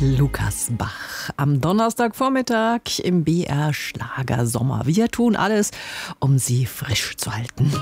Lukas Bach am Donnerstagvormittag im BR Schlager Sommer. Wir tun alles, um Sie frisch zu halten.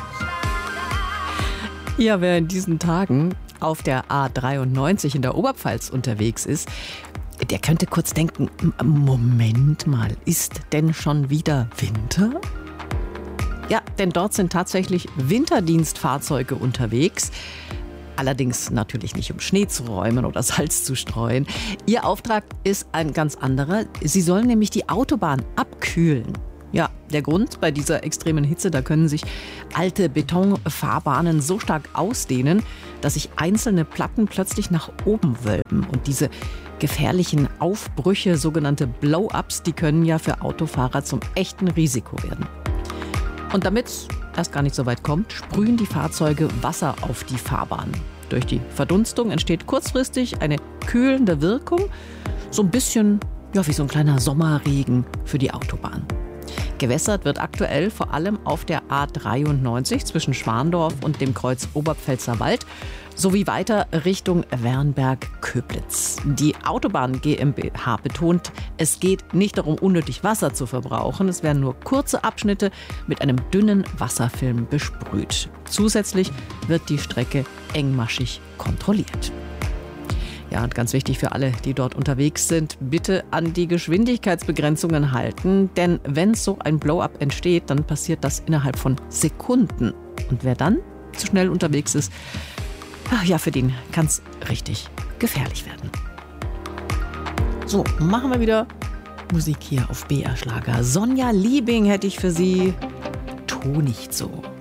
Ja, wer in diesen Tagen auf der A93 in der Oberpfalz unterwegs ist, der könnte kurz denken, Moment mal, ist denn schon wieder Winter? Ja, denn dort sind tatsächlich Winterdienstfahrzeuge unterwegs. Allerdings natürlich nicht, um Schnee zu räumen oder Salz zu streuen. Ihr Auftrag ist ein ganz anderer. Sie sollen nämlich die Autobahn abkühlen. Ja, der Grund bei dieser extremen Hitze, da können sich alte Betonfahrbahnen so stark ausdehnen, dass sich einzelne Platten plötzlich nach oben wölben. Und diese gefährlichen Aufbrüche, sogenannte Blow-ups, die können ja für Autofahrer zum echten Risiko werden. Und damit das gar nicht so weit kommt, sprühen die Fahrzeuge Wasser auf die Fahrbahn. Durch die Verdunstung entsteht kurzfristig eine kühlende Wirkung, so ein bisschen wie so ein kleiner Sommerregen für die Autobahn. Gewässert wird aktuell vor allem auf der A93 zwischen Schwandorf und dem Kreuz Oberpfälzer Wald sowie weiter Richtung Wernberg-Köblitz. Die Autobahn GmbH betont, es geht nicht darum, unnötig Wasser zu verbrauchen. Es werden nur kurze Abschnitte mit einem dünnen Wasserfilm besprüht. Zusätzlich wird die Strecke engmaschig kontrolliert. Ja, und ganz wichtig für alle, die dort unterwegs sind, bitte an die Geschwindigkeitsbegrenzungen halten. Denn wenn so ein Blow-up entsteht, dann passiert das innerhalb von Sekunden. Und wer dann zu schnell unterwegs ist, für den kann es richtig gefährlich werden. So, machen wir wieder Musik hier auf BR Schlager. Sonja Liebing hätte ich für Sie. Tu nicht so.